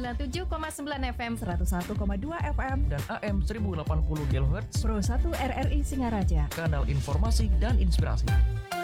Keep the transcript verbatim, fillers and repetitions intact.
sembilan puluh tujuh koma sembilan F M, seratus satu koma dua F M, dan A M seribu delapan puluh kilohertz Pro satu R R I Singaraja. Kanal informasi dan inspirasi.